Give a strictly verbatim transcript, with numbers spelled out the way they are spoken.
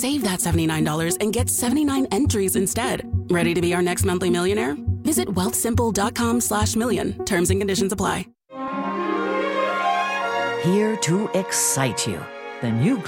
Save that seventy-nine dollars and get seventy-nine entries instead. Ready to be our next monthly millionaire? Visit wealthsimple.com slash million. Terms and conditions apply. Here to excite you. The new